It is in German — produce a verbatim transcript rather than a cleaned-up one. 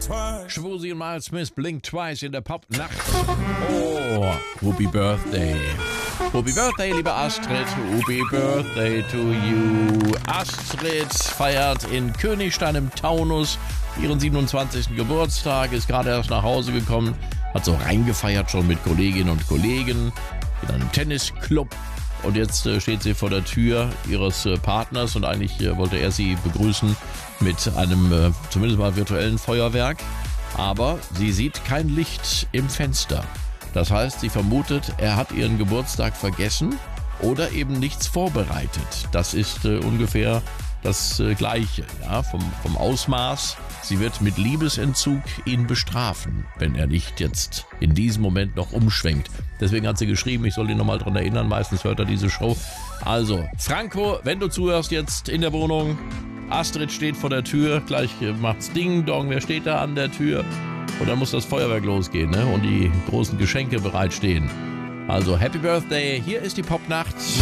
Schwusi und Miles Smith, Blink Twice in der Popnacht. Oh, Happy Birthday. Happy Birthday, liebe Astrid. Happy Birthday to you. Astrid feiert in Königstein im Taunus ihren siebenundzwanzigsten Geburtstag, ist gerade erst nach Hause gekommen, hat so reingefeiert schon mit Kolleginnen und Kollegen in einem Tennisclub. Und jetzt äh, steht sie vor der Tür ihres äh, Partners und eigentlich äh, wollte er sie begrüßen mit einem äh, zumindest mal virtuellen Feuerwerk. Aber sie sieht kein Licht im Fenster. Das heißt, sie vermutet, er hat ihren Geburtstag vergessen oder eben nichts vorbereitet. Das ist äh, ungefähr das äh, Gleiche, ja, vom, vom Ausmaß. Sie wird mit Liebesentzug ihn bestrafen, wenn er nicht jetzt in diesem Moment noch umschwenkt. Deswegen hat sie geschrieben, ich soll ihn nochmal dran erinnern, meistens hört er diese Show. Also, Franco, wenn du zuhörst jetzt in der Wohnung, Astrid steht vor der Tür, gleich macht's Ding Dong, wer steht da an der Tür? Und dann muss das Feuerwerk losgehen, ne? Und die großen Geschenke bereitstehen. Also, Happy Birthday, hier ist die Popnacht.